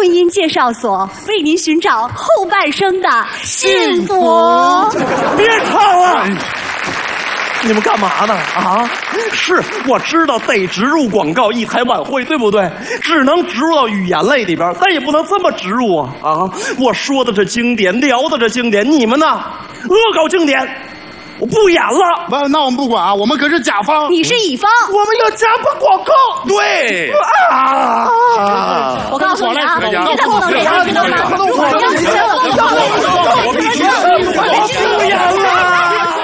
婚姻介绍所，为您寻找后半生的幸福。 别唱了！你们干嘛呢？啊，是我知道得植入广告一台晚会，对不对？只能植入到语言类里边，但也不能这么植入啊！啊，我说的是经典，聊的是经典，你们呢？恶搞经典，我不演了。 不，那我们不管啊，我们可是甲方， 你是乙方， 我们要加播广告。 对我告诉你啊，现在不能这样，知道吗？